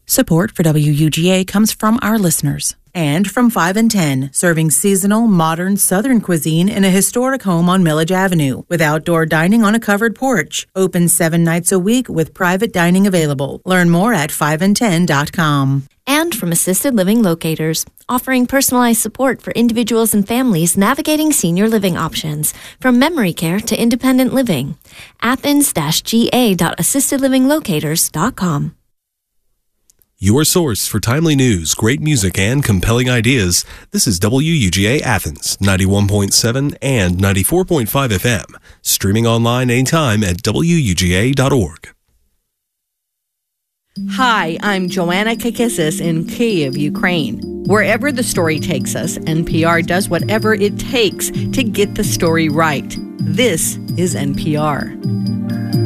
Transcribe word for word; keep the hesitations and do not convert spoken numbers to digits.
Support for W U G A comes from our listeners. And from five and ten, serving seasonal, modern Southern cuisine in a historic home on Millage Avenue, with outdoor dining on a covered porch. Open seven nights a week with private dining available. Learn more at five and ten dot com. And from Assisted Living Locators, offering personalized support for individuals and families navigating senior living options, from memory care to independent living. Athens G A dot assisted living locators dot com. Your source for timely news, great music, and compelling ideas. This is W U G A Athens, ninety-one point seven and ninety-four point five F M. Streaming online anytime at W U G A dot org. Hi, I'm Joanna Kakissis in Kyiv, Ukraine. Wherever the story takes us, N P R does whatever it takes to get the story right. This is N P R.